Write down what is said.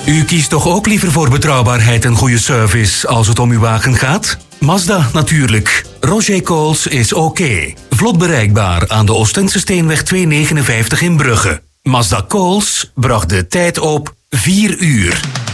U kiest toch ook liever voor betrouwbaarheid en goede service als het om uw wagen gaat? Mazda natuurlijk. Roger Coles is oké. Vlot bereikbaar aan de Oostense Steenweg 259 in Brugge. Mazda Coles bracht de tijd op 4 uur.